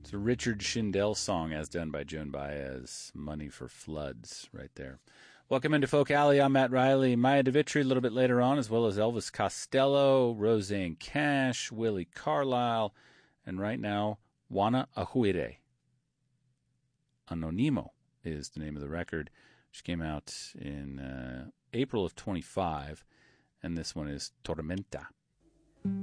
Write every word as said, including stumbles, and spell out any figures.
It's a Richard Shindell song as done by Joan Baez. Money for Floods right there. Welcome into Folk Alley. I'm Matt Riley. Maya DeVitri a little bit later on, as well as Elvis Costello, Roseanne Cash, Willie Carlisle, and right now, Juana Aguirre. Anonimo is the name of the record, which came out in uh, April of twenty-five, and this one is Tormenta.